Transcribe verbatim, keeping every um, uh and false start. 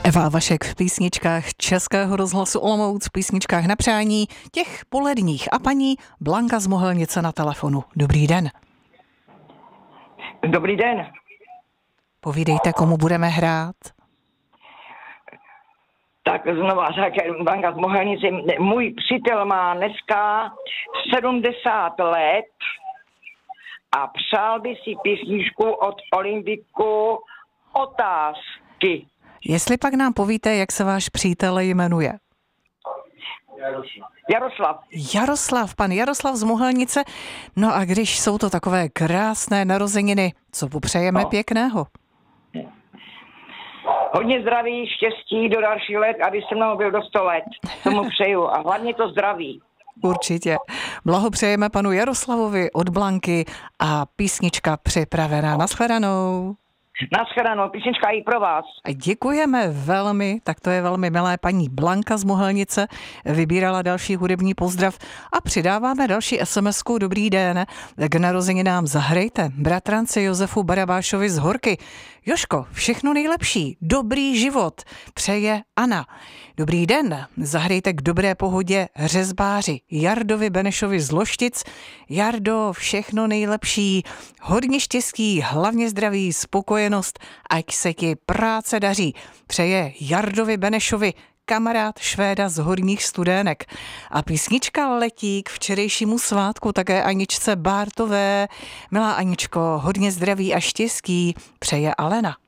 Eva Vašek v písničkách Českého rozhlasu Olomouc, v písničkách na přání těch poledních a paní Blanka z Mohelnice na telefonu. Dobrý den. Dobrý den. Povídejte, komu budeme hrát? Tak znova řekl Blanka z Mohelnice. Můj přítel má dneska sedmdesát let a přál by si písničku od Olympiku Otázky. Jestli pak nám povíte, jak se váš přítel jmenuje? Jaroslav. Jaroslav, pan Jaroslav z Mohelnice. No a když jsou to takové krásné narozeniny, co popřejeme no. pěkného? Hodně zdraví, štěstí do dalších let, aby se mnou byl do sto let. Tomu přeju a hlavně to zdraví. Určitě. Blahopřejeme panu Jaroslavovi od Blanky a písnička připravená. Naschledanou. Naschledanou, písnička i pro vás. Děkujeme velmi, tak to je velmi milé. Paní Blanka z Mohelnice vybírala další hudební pozdrav a přidáváme další SMSku. Dobrý den, k narozeninám zahrejte bratranci Josefu Barabášovi z Horky. Joško, všechno nejlepší, dobrý život, přeje Anna. Dobrý den, zahrejte k dobré pohodě řezbáři Jardovi Benešovi z Loštic. Jardo, všechno nejlepší, hodně štěstí, hlavně zdraví, spokojenost, ať se ti práce daří. Přeje Jardovi Benešovi kamarád Švéda z Horních Studének. A písnička letí k včerejšímu svátku také Aničce Bártové. Milá Aničko, hodně zdraví a štěstí, přeje Alena.